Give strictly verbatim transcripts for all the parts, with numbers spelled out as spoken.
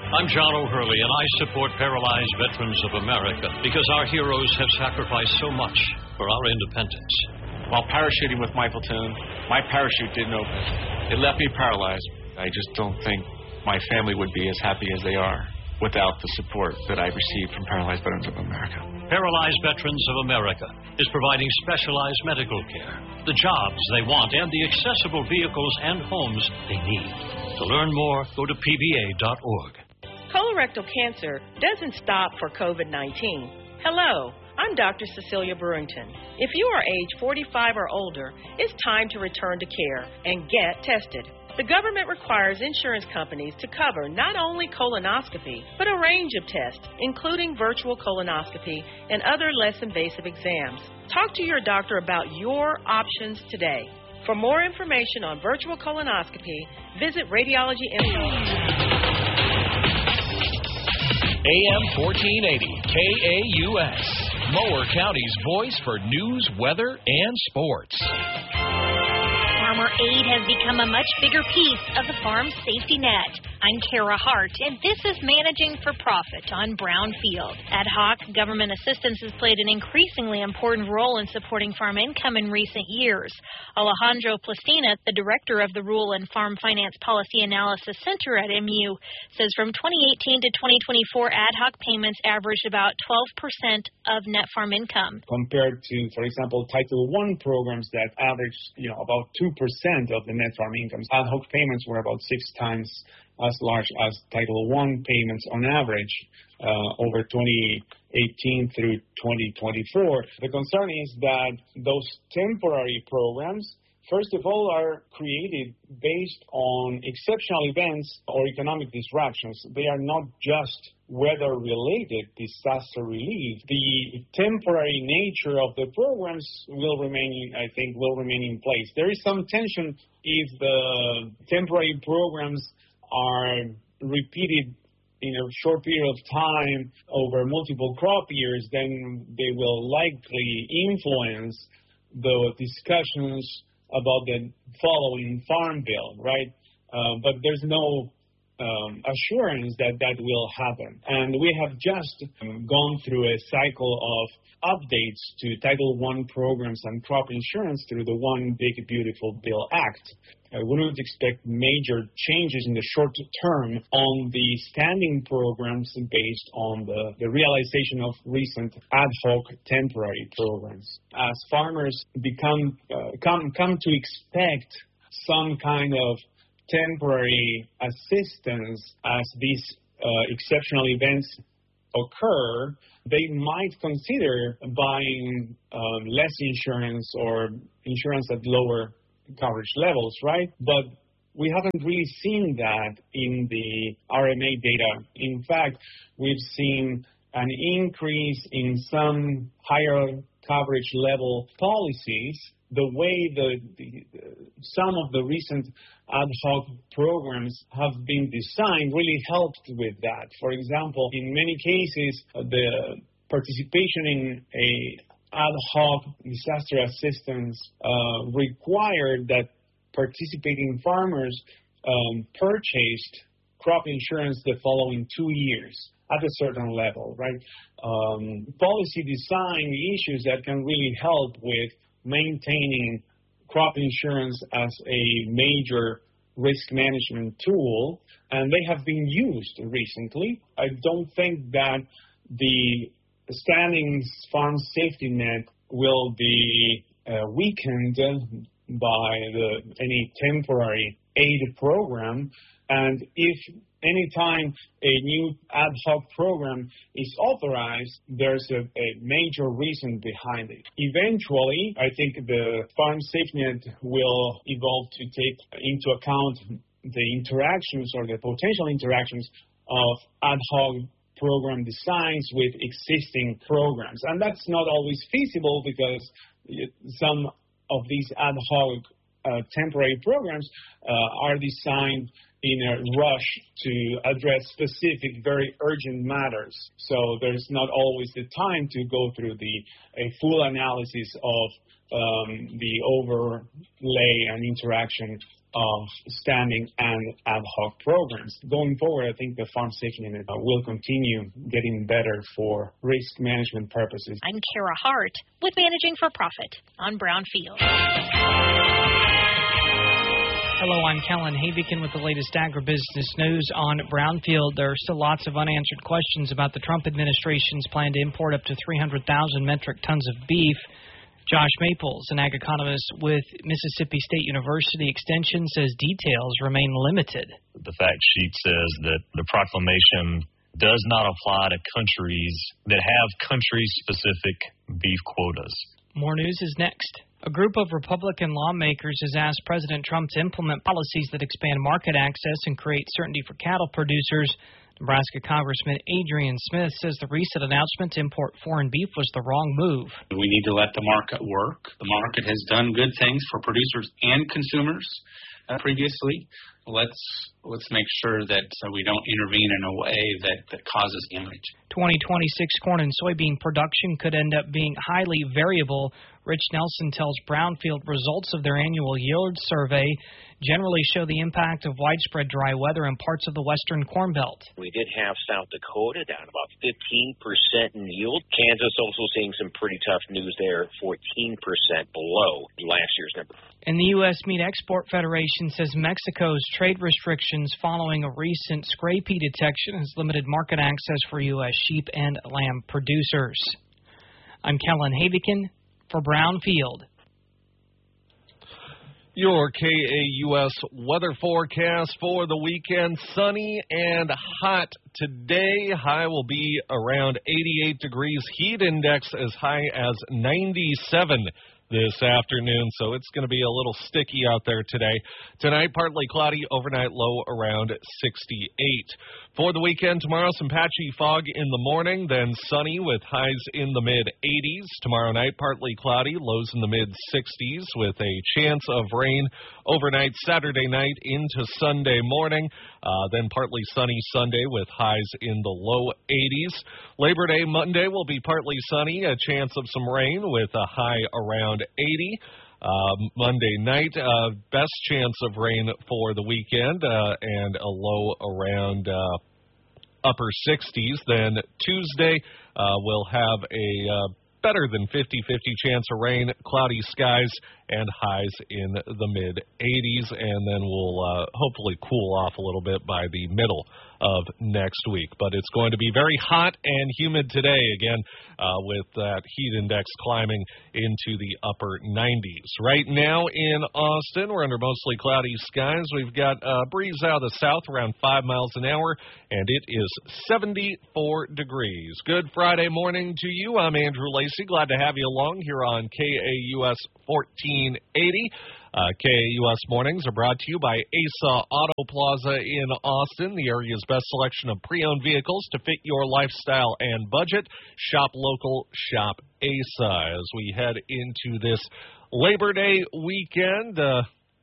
I'm John O'Hurley, and I support Paralyzed Veterans of America because our heroes have sacrificed so much for our independence. While parachuting with my platoon, my parachute didn't open. It left me paralyzed. I just don't think my family would be as happy as they are without the support that I've received from Paralyzed Veterans of America. Paralyzed Veterans of America is providing specialized medical care, the jobs they want, and the accessible vehicles and homes they need. To learn more, go to P V A dot org. Colorectal cancer doesn't stop for COVID nineteen. Hello, I'm Doctor Cecilia Brewington. If you are age forty-five or older, it's time to return to care and get tested. The government requires insurance companies to cover not only colonoscopy, but a range of tests, including virtual colonoscopy and other less invasive exams. Talk to your doctor about your options today. For more information on virtual colonoscopy, visit Radiology Institute. A M fourteen eighty, K A U S, Mower County's voice for news, weather, and sports. Farmer aid has become a much bigger piece of the farm safety net. I'm Kara Hart, and this is Managing for Profit on Brownfield. Ad hoc government assistance has played an increasingly important role in supporting farm income in recent years. Alejandro Plastina, the director of the Rural and Farm Finance Policy Analysis Center at M U, says from twenty eighteen to twenty twenty-four, ad hoc payments averaged about twelve percent of net farm income. Compared to, for example, Title one programs that average, you know, about two percent of the net farm incomes, ad hoc payments were about six times as large as Title one payments on average uh, over twenty eighteen through twenty twenty-four. The concern is that those temporary programs, first of all, are created based on exceptional events or economic disruptions. They are not just weather-related disaster relief. The temporary nature of the programs will remain, I think, will remain in place. There is some tension if the temporary programs are repeated in a short period of time over multiple crop years, then they will likely influence the discussions about the following farm bill, right? Uh, but there's no um, assurance that that will happen. And we have just um, gone through a cycle of updates to Title one programs and crop insurance through the One Big Beautiful Bill Act. I wouldn't expect major changes in the short term on the standing programs based on the, the realization of recent ad hoc temporary programs. As farmers become uh, come come to expect some kind of temporary assistance as these uh, exceptional events occur, they might consider buying um, less insurance or insurance at lower coverage levels, right? But we haven't really seen that in the R M A data. In fact, we've seen an increase in some higher coverage level policies. The way the, the some of the recent ad hoc programs have been designed really helped with that. For example, in many cases, the participation in a ad hoc disaster assistance uh, required that participating farmers um, purchased crop insurance the following two years at a certain level, right? Um, policy design issues that can really help with maintaining crop insurance as a major risk management tool, and they have been used recently. I don't think that the standings farm safety net will be uh, weakened by the, any temporary aid program, and if any time a new ad hoc program is authorized, there's a, a major reason behind it. Eventually, I think the farm safety net will evolve to take into account the interactions or the potential interactions of ad hoc program designs with existing programs. And that's not always feasible because some of these ad hoc uh, temporary programs uh, are designed in a rush to address specific, very urgent matters. So there's not always the time to go through the a full analysis of um, the overlay and interaction of standing and ad hoc programs. Going forward, I think the Farm Safety Unit will continue getting better for risk management purposes. I'm Kara Hart with Managing for Profit on Brownfield. Hello, I'm Kellen Havikin with the latest agribusiness news on Brownfield. There are still lots of unanswered questions about the Trump administration's plan to import up to three hundred thousand metric tons of beef. Josh Maples, an ag economist with Mississippi State University Extension, says details remain limited. The fact sheet says that the proclamation does not apply to countries that have country-specific beef quotas. More news is next. A group of Republican lawmakers has asked President Trump to implement policies that expand market access and create certainty for cattle producers. Nebraska Congressman Adrian Smith says the recent announcement to import foreign beef was the wrong move. We need to let the market work. The market has done good things for producers and consumers uh, previously. Let's let's make sure that uh, we don't intervene in a way that, that causes damage. twenty twenty-six corn and soybean production could end up being highly variable. Rich Nelson tells Brownfield results of their annual yield survey generally show the impact of widespread dry weather in parts of the western Corn Belt. We did have South Dakota down about fifteen percent in yield. Kansas also seeing some pretty tough news there, fourteen percent below last year's number. And the U S Meat Export Federation says Mexico's trade restrictions following a recent scrapie detection has limited market access for U S sheep and lamb producers. I'm Kellen Havikin for Brownfield. Your K A U S weather forecast for the weekend. Sunny and hot today. High will be around eighty-eight degrees. Heat index as high as ninety-seven this afternoon, so it's going to be a little sticky out there today. Tonight, partly cloudy, overnight low around sixty-eight. For the weekend, tomorrow, some patchy fog in the morning, then sunny with highs in the mid-eighties. Tomorrow night, partly cloudy, lows in the mid-sixties with a chance of rain overnight Saturday night into Sunday morning. Uh, then partly sunny Sunday with highs in the low eighties. Labor Day Monday will be partly sunny, a chance of some rain with a high around eighty. Uh, Monday night, uh, best chance of rain for the weekend uh, and a low around uh, upper sixties. Then Tuesday, uh, we'll have a uh, better than fifty-fifty chance of rain, cloudy skies, and highs in the mid-eighties. And then we'll uh, hopefully cool off a little bit by the middle of next week. But it's going to be very hot and humid today again uh, with that heat index climbing into the upper nineties. Right now in Austin, we're under mostly cloudy skies. We've got a breeze out of the south around five miles an hour, and it is seventy-four degrees. Good Friday morning to you. I'm Andrew Lacey. Glad to have you along here on K A U S fourteen eighty. Uh, K A U S Mornings are brought to you by Asa Auto Plaza in Austin, the area's best selection of pre-owned vehicles to fit your lifestyle and budget. Shop local, shop Asa. As we head into this Labor Day weekend, uh,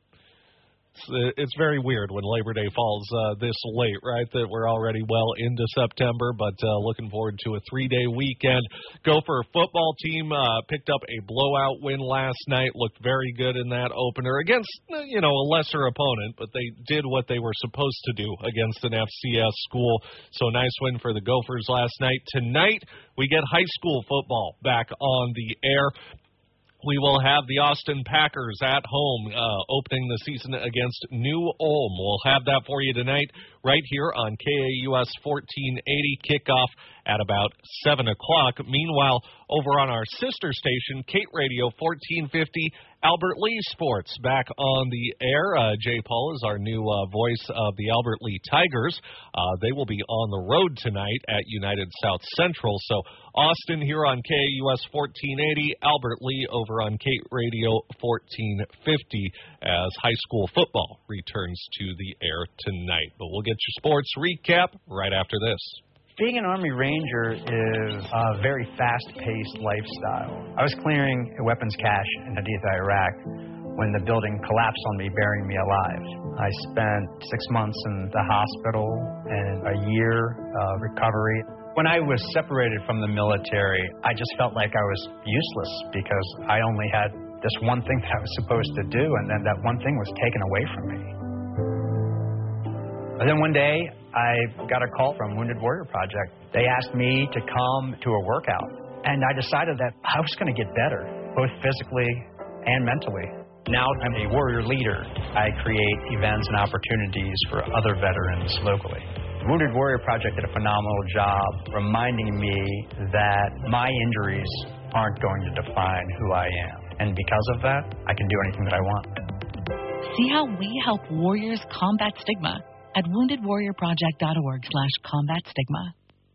it's, it's very weird when Labor Day falls uh, this late, right, that we're already well into September, but uh, looking forward to a three-day weekend. Gopher football team uh, picked up a blowout win last night, looked very good in that opener against, you know, a lesser opponent, but they did what they were supposed to do against an F C S school, so nice win for the Gophers last night. Tonight, we get high school football back on the air. We will have the Austin Packers at home uh, opening the season against New Ulm. We'll have that for you tonight right here on K A U S fourteen eighty, kickoff at about seven o'clock. Meanwhile, over on our sister station, Kate Radio fourteen fifty, Albert Lee Sports back on the air. Uh, Jay Paul is our new uh, voice of the Albert Lee Tigers. Uh, they will be on the road tonight at United South Central. So Austin here on K A U S fourteen eighty, Albert Lee over on Kate Radio fourteen fifty as high school football returns to the air tonight. But we'll get your sports recap right after this. Being an Army Ranger is a very fast-paced lifestyle. I was clearing a weapons cache in Haditha, Iraq, when the building collapsed on me, burying me alive. I spent six months in the hospital and a year of recovery. When I was separated from the military, I just felt like I was useless because I only had this one thing that I was supposed to do, and then that one thing was taken away from me. But then one day, I got a call from Wounded Warrior Project. They asked me to come to a workout, and I decided that I was going to get better, both physically and mentally. Now I'm a warrior leader. I create events and opportunities for other veterans locally. The Wounded Warrior Project did a phenomenal job reminding me that my injuries aren't going to define who I am. And because of that, I can do anything that I want. See how we help warriors combat stigma at wounded warrior project dot org slash combat stigma.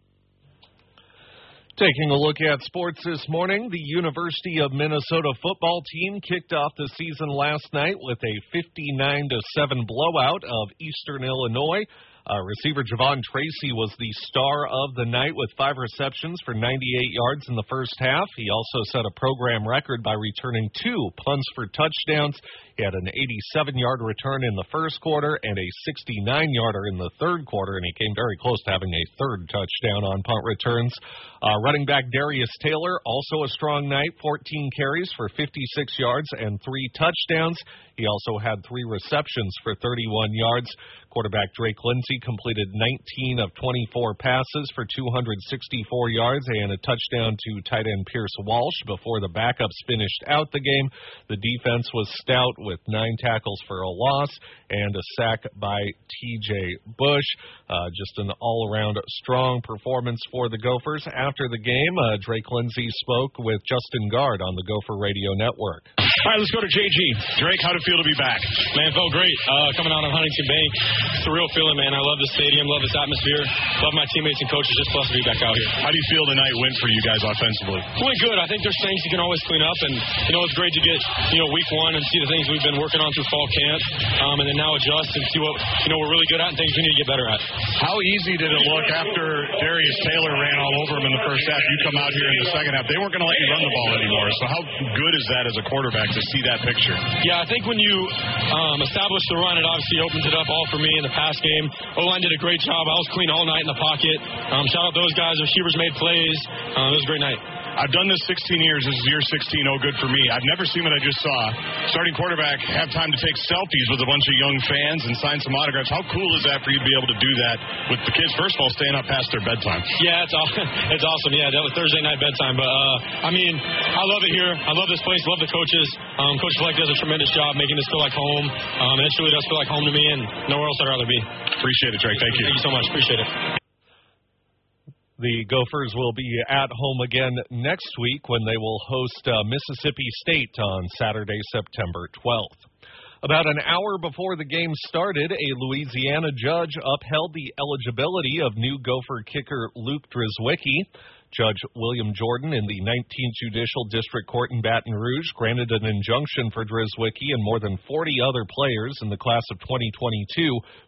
Taking a look at sports this morning, the University of Minnesota football team kicked off the season last night with a fifty-nine to seven blowout of Eastern Illinois. Uh, receiver Javon Tracy was the star of the night with five receptions for ninety-eight yards in the first half. He also set a program record by returning two punts for touchdowns. He had an eighty-seven-yard return in the first quarter and a sixty-nine-yarder in the third quarter, and he came very close to having a third touchdown on punt returns. Uh, running back Darius Taylor, also a strong night, fourteen carries for fifty-six yards and three touchdowns. He also had three receptions for thirty-one yards. Quarterback Drake Lindsey completed nineteen of twenty-four passes for two hundred sixty-four yards and a touchdown to tight end Pierce Walsh before the backups finished out the game. The defense was stout with nine tackles for a loss and a sack by T J Bush. Uh, just an all-around strong performance for the Gophers. After the game, uh, Drake Lindsey spoke with Justin Gard on the Gopher Radio Network. All right, let's go to J G. Drake, how'd it feel to be back? Man, it felt great. Uh, coming out on Huntington Bank, it's a real feeling, man. I love the stadium, love this atmosphere, love my teammates and coaches. Just blessed to be back out here. How do you feel tonight went for you guys offensively? It went good. I think there's things you can always clean up, and you know it's great to get you know week one and see the things we've been working on through fall camp, um, and then now adjust and see what you know we're really good at and things we need to get better at. How easy did it look after Darius Taylor ran all over him in the first half? You come out here in the second half. They weren't going to let you run the ball anymore. So how good is that as a quarterback to see that picture? Yeah, I think when you um, establish the run, it obviously opens it up all for me in the pass game. O-line did a great job. I was clean all night in the pocket. Um, shout out those guys. Receivers made plays. Um, it was a great night. I've done this sixteen years. This is year sixteen. Oh, good for me. I've never seen what I just saw. Starting quarterback have time to take selfies with a bunch of young fans and sign some autographs. How cool is that for you to be able to do that with the kids? First of all, staying up past their bedtime. Yeah, it's awesome. It's awesome. Yeah, that was Thursday night bedtime. But, uh, I mean, I love it here. I love this place. Love the coaches. Um, Coach Fleck does a tremendous job making this feel like home. Um, and it truly does feel like home to me, and nowhere else I'd rather be. Appreciate it, Drake. Thank you. Thank you so much. Appreciate it. The Gophers will be at home again next week when they will host uh, Mississippi State on Saturday, September twelfth. About an hour before the game started, a Louisiana judge upheld the eligibility of new Gopher kicker Luke Drizwicki. Judge William Jordan in the nineteenth Judicial District Court in Baton Rouge granted an injunction for Drizwicki and more than forty other players in the class of twenty twenty-two